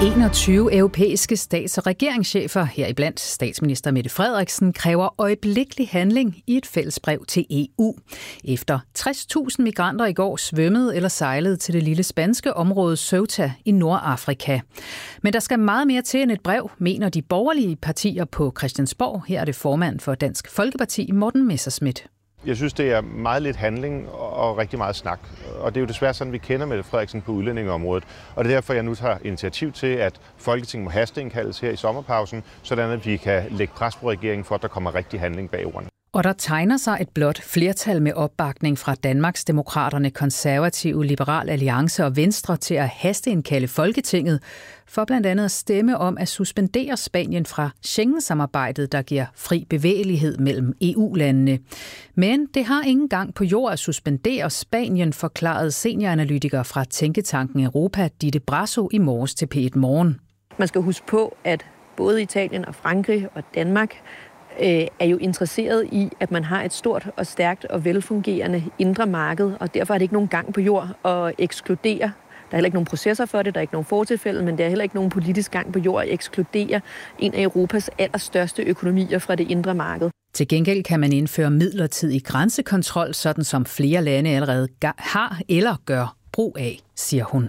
21 europæiske stats- og regeringschefer, heriblandt statsminister Mette Frederiksen, kræver øjeblikkelig handling i et fællesbrev til EU. Efter 60.000 migranter i går svømmede eller sejlede til det lille spanske område Ceuta i Nordafrika. Men der skal meget mere til end et brev, mener de borgerlige partier på Christiansborg. Her er det formand for Dansk Folkeparti, Morten Messerschmidt. Jeg synes, det er meget lidt handling og rigtig meget snak. Og det er jo desværre sådan, vi kender Mette Frederiksen på udlændingeområdet. Og det er derfor, jeg nu tager initiativ til, at Folketinget må hasteindkaldes her i sommerpausen, sådan at vi kan lægge pres på regeringen for, at der kommer rigtig handling bag ordene. Og der tegner sig et blåt flertal med opbakning fra Danmarksdemokraterne, Konservative, Liberal Alliance og Venstre til at hasteindkalde Folketinget for blandt andet at stemme om at suspendere Spanien fra Schengen-samarbejdet, der giver fri bevægelighed mellem EU-landene. Men det har ingen gang på jord at suspendere Spanien, forklarede senioranalytiker fra Tænketanken Europa, Ditte Brasso, i morges til P1 Morgen. Man skal huske på, at både Italien og Frankrig og Danmark er jo interesseret i, at man har et stort og stærkt og velfungerende indre marked, og derfor er det ikke nogen gang på jord at ekskludere. Der er heller ikke nogen processer for det, der er ikke nogen fortilfælde, men der er heller ikke nogen politisk gang på jord at ekskludere en af Europas allerstørste økonomier fra det indre marked. Til gengæld kan man indføre midlertidig grænsekontrol, sådan som flere lande allerede har eller gør brug af, siger hun.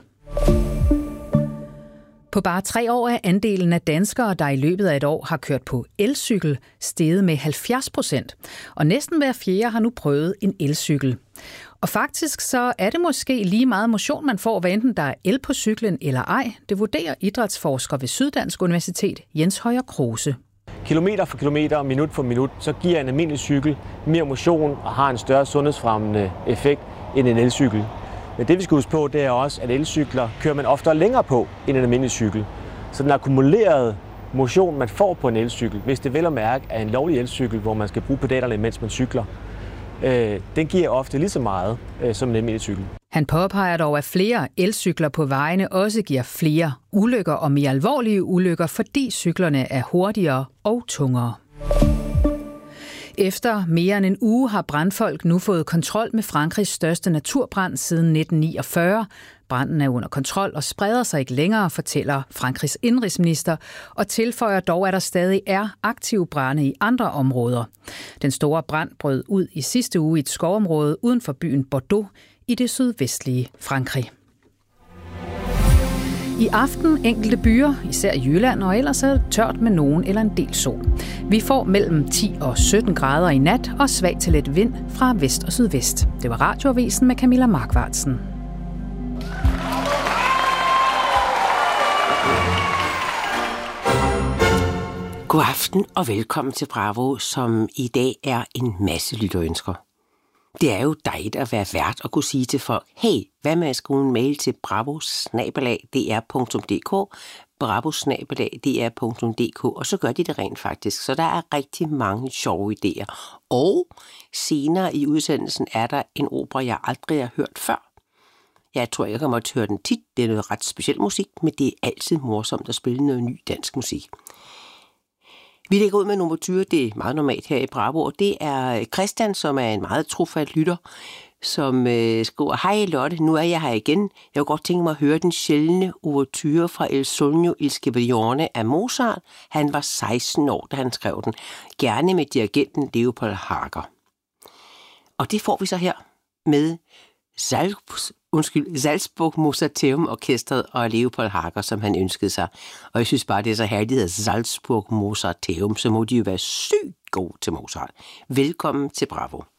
På bare 3 år er andelen af danskere, der i løbet af et år har kørt på elcykel, steget med 70%. Og næsten hver fjerde har nu prøvet en elcykel. Og faktisk så er det måske lige meget motion, man får, hvad enten der er el på cyklen eller ej. Det vurderer idrætsforsker ved Syddansk Universitet, Jens Højer Kruse. Kilometer for kilometer og minut for minut, så giver en almindelig cykel mere motion og har en større sundhedsfremmende effekt end en elcykel. Men det vi skal huske på, det er også, at elcykler kører man oftere længere på end en almindelig cykel. Så den akkumulerede motion, man får på en elcykel, hvis det vel at mærke er en lovlig elcykel, hvor man skal bruge pedalerne, mens man cykler, den giver ofte lige så meget som en almindelig cykel. Han påpeger dog, at flere elcykler på vejene også giver flere ulykker og mere alvorlige ulykker, fordi cyklerne er hurtigere og tungere. Efter mere end en uge har brandfolk nu fået kontrol med Frankrigs største naturbrand siden 1949. Branden er under kontrol og spreder sig ikke længere, fortæller Frankrigs indenrigsminister, og tilføjer dog, at der stadig er aktive brande i andre områder. Den store brand brød ud i sidste uge i et skovområde uden for byen Bordeaux i det sydvestlige Frankrig. I aften enkelte byer, især i Jylland, og ellers er det tørt med nogen eller en del sol. Vi får mellem 10 og 17 grader i nat og svag til let vind fra vest og sydvest. Det var Radioavisen med Camilla Markvartsen. God aften og velkommen til Bravo, som i dag er en masse lytterønsker. Det er jo dejligt at være vært og kunne sige til folk, hey, hvad med at skrive en mail til bravo@dr.dk, bravo@dr.dk, og så gør de det rent faktisk. Så der er rigtig mange sjove idéer. Og senere i udsendelsen er der en opera, jeg aldrig har hørt før. Jeg tror, jeg kommer til at høre den tit. Det er noget ret speciel musik, men det er altid morsomt at spille noget ny dansk musik. Vi lægger ud med nummer 20, det er meget normalt her i Bravo, og det er Christian, som er en meget trofast lytter, som skriver, hej Lotte, nu er jeg her igen. Jeg kunne godt tænke mig at høre den sjældne ouverture fra Il Sogno il Scipione af Mozart. Han var 16 år, da han skrev den. Gerne med dirigenten Leopold Hager. Og det får vi så her med Salzburg Mozarteum Orkestret og Leopold Hager, som han ønskede sig. Og jeg synes bare, det er så herligt, at Salzburg Mozarteum, så må de jo være sygt gode til Mozart. Velkommen til Bravo.